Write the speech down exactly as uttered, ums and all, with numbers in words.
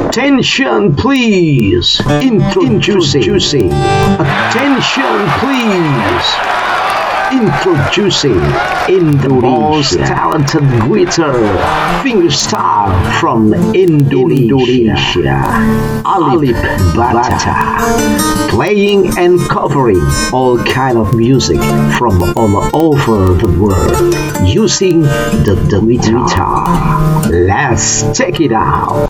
Attention please. Introducing. Introducing. Attention please. Introducing in the most talented guitar fingerstyle from Indonesia, Alip Bata, playing and covering all kind of music from all over the world using the, the guitar. Let's check it out.